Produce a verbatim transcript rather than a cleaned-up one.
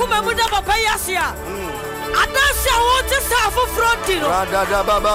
akuma mu da papa yasia. Adasha wo te sa foforo di no.